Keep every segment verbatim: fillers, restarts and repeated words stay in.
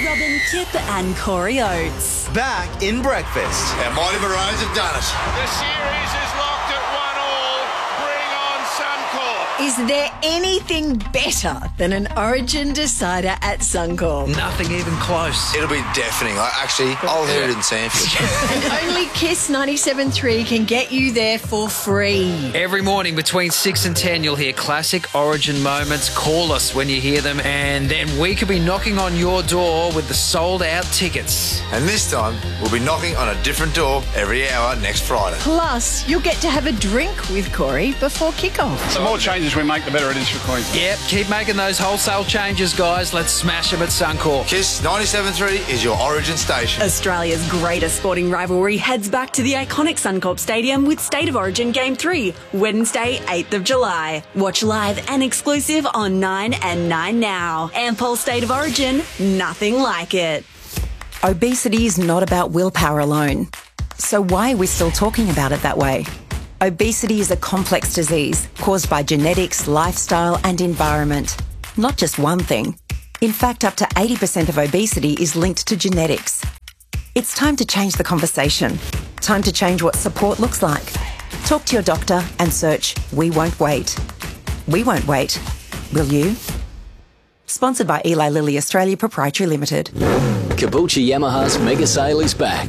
Robin Kip and Corey Oates. Back in breakfast. Our mighty Maroons have done it. The series is locked at one all. Bring on Suncorp. Is there anything better than an Origin decider at Suncorp? Nothing even close. It'll be deafening. I actually, I'll hear it in Sanford. And only Kiss ninety-seven point three can get you there for free. Every morning between six and ten, you'll hear classic Origin moments. Call us when you hear them, and then we could be knocking on your door with the sold-out tickets. And this time, we'll be knocking on a different door every hour next Friday. Plus, you'll get to have a drink with Corey before kickoff. The more changes we make, the better it is for Queensland. Yep, keep making those wholesale changes, guys. Let's smash them at Suncorp. Kiss ninety-seven point three is your Origin station. Australia's greatest sporting rivalry heads back to the iconic Suncorp Stadium with State of Origin Game three, Wednesday, eighth of July. Watch live and exclusive on nine and nine now. Ampol State of Origin, nothing like it. Obesity is not about willpower alone. So why are we still talking about it that way? Obesity is a complex disease caused by genetics, lifestyle and environment. Not just one thing. In fact, up to eighty percent of obesity is linked to genetics. It's time to change the conversation. Time to change what support looks like. Talk to your doctor and search We Won't Wait. We won't wait. Will you? Sponsored by Eli Lilly Australia Proprietary Limited. Caboolture Yamaha's mega sale is back.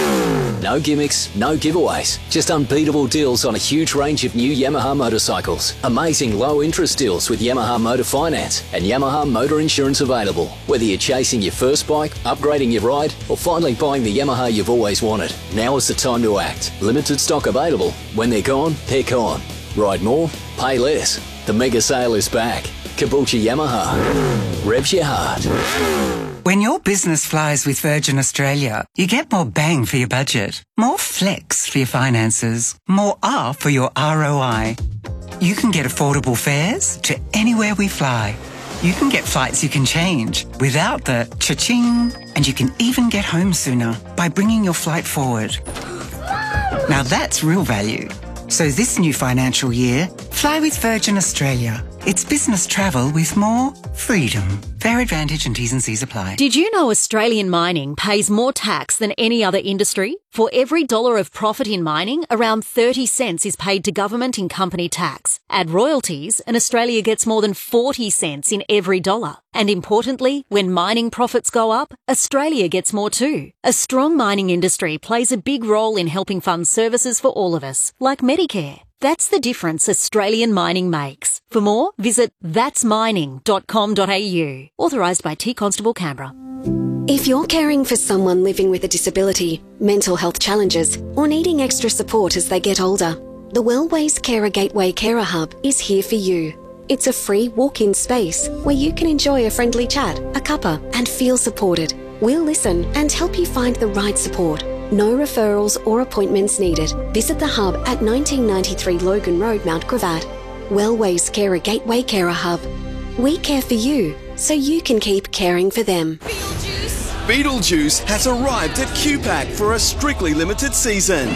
No gimmicks, no giveaways, just unbeatable deals on a huge range of new Yamaha motorcycles. Amazing low interest deals with Yamaha Motor Finance and Yamaha Motor Insurance available. Whether you're chasing your first bike, upgrading your ride, or finally buying the Yamaha you've always wanted, now is the time to act. Limited stock available. When they're gone, they're gone. Ride more, pay less. The mega sale is back. Caboolture Yamaha. Revs your heart. When your business flies with Virgin Australia, you get more bang for your budget, more flex for your finances, more R for your R O I. You can get affordable fares to anywhere we fly. You can get flights you can change without the cha-ching, and you can even get home sooner by bringing your flight forward. Now that's real value. So this new financial year, fly with Virgin Australia. It's business travel with more freedom. Fair advantage and T's and C's apply. Did you know Australian mining pays more tax than any other industry? For every dollar of profit in mining, around thirty cents is paid to government in company tax. Add royalties, and Australia gets more than forty cents in every dollar. And importantly, when mining profits go up, Australia gets more too. A strong mining industry plays a big role in helping fund services for all of us, like Medicare. That's the difference Australian mining makes. For more, visit thats mining dot com dot a u. Authorised by T Constable Canberra. If you're caring for someone living with a disability, mental health challenges, or needing extra support as they get older, the Wellways Carer Gateway Carer Hub is here for you. It's a free walk-in space where you can enjoy a friendly chat, a cuppa, and feel supported. We'll listen and help you find the right support. No referrals or appointments needed. Visit the hub at nineteen ninety-three Logan Road, Mount Gravatt. Wellways Carer Gateway Carer Hub. We care for you, so you can keep caring for them. Beetlejuice! Beetlejuice has arrived at Q PAC for a strictly limited season.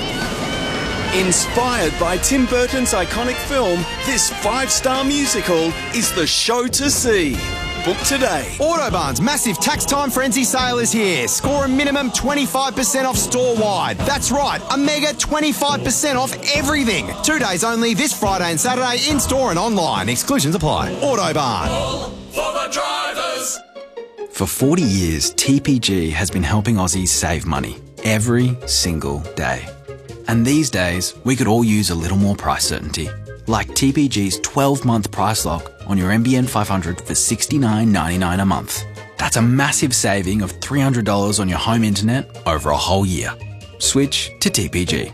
Inspired by Tim Burton's iconic film, this five-star musical is the show to see. Book today. Autobarn's massive tax time frenzy sale is here. Score a minimum twenty-five percent off store-wide. That's right, a mega twenty-five percent off everything. Two days only this Friday and Saturday in-store and online. Exclusions apply. Autobarn. All for the drivers. For forty years, T P G has been helping Aussies save money every single day. And these days, we could all use a little more price certainty. Like T P G's twelve-month price lock on your N B N five hundred for sixty-nine ninety-nine a month. That's a massive saving of three hundred dollars on your home internet over a whole year. Switch to T P G.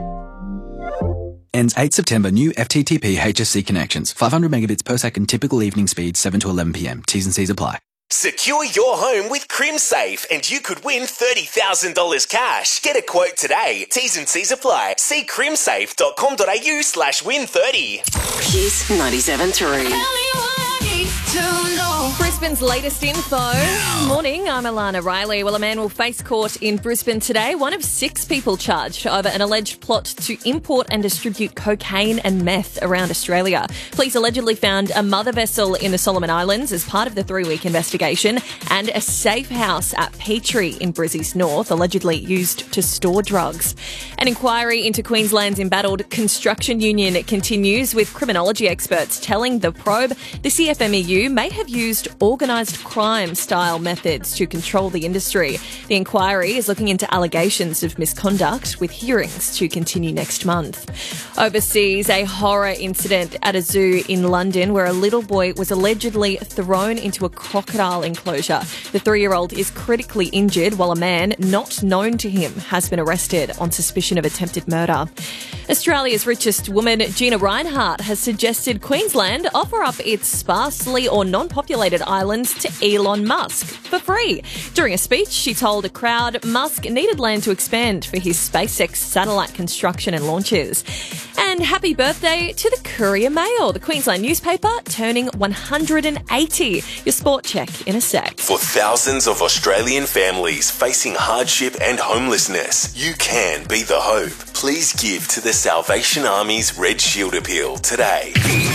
Ends eighth September. New F T T P H S C connections. five hundred megabits per second typical evening speed, seven to eleven p m. T's and C's apply. Secure your home with CrimSafe and you could win thirty thousand dollars cash. Get a quote today. T's and C's apply. See crimsafe dot com dot a u slash win thirty. Kiss ninety-seven point three. Brisbane's latest info. Morning, I'm Alana Riley. Well, a man will face court in Brisbane today, one of six people charged over an alleged plot to import and distribute cocaine and meth around Australia. Police allegedly found a mother vessel in the Solomon Islands as part of the three-week investigation and a safe house at Petrie in Brizzy's North, allegedly used to store drugs. An inquiry into Queensland's embattled construction union continues, with criminology experts telling The Probe the C F M E U may have used organised crime-style methods to control the industry. The inquiry is looking into allegations of misconduct, with hearings to continue next month. Overseas, a horror incident at a zoo in London where a little boy was allegedly thrown into a crocodile enclosure. The three-year-old is critically injured, while a man not known to him has been arrested on suspicion of attempted murder. Australia's richest woman, Gina Rinehart, has suggested Queensland offer up its sparsely or non-populated islands to Elon Musk for free. During a speech, she told a crowd Musk needed land to expand for his SpaceX satellite construction and launches. And happy birthday to the Courier Mail, the Queensland newspaper, turning one hundred eighty. Your sport check in a sec. For thousands of Australian families facing hardship and homelessness, you can be the hope. Please give to the Salvation Army's Red Shield Appeal today.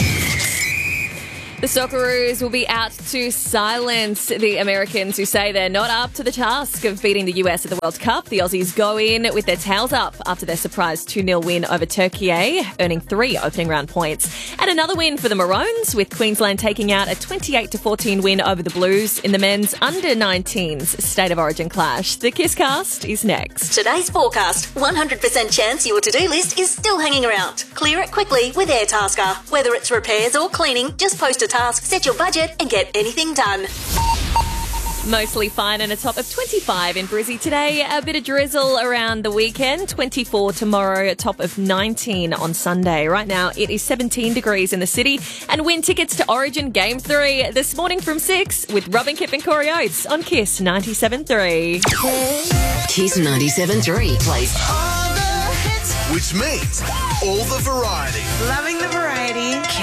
The Socceroos will be out to silence the Americans who say they're not up to the task of beating the U S at the World Cup. The Aussies go in with their tails up after their surprise two nil win over Turkey, earning three opening round points. And another win for the Maroons, with Queensland taking out a twenty-eight to fourteen win over the Blues in the men's under nineteens State of Origin clash. The Kisscast is next. Today's forecast, one hundred percent chance your to-do list is still hanging around. Clear it quickly with Airtasker. Whether it's repairs or cleaning, just post a task, set your budget and get anything done. Mostly fine and a top of twenty-five in Brizzy today. A bit of drizzle around the weekend. twenty-four tomorrow, a top of nineteen on Sunday. Right now it is seventeen degrees in the city. And win tickets to Origin Game three this morning from six with Robin Kip and Corey Oates on Kiss ninety-seven point three. Kiss ninety-seven point three plays Which means all the variety. Loving the variety.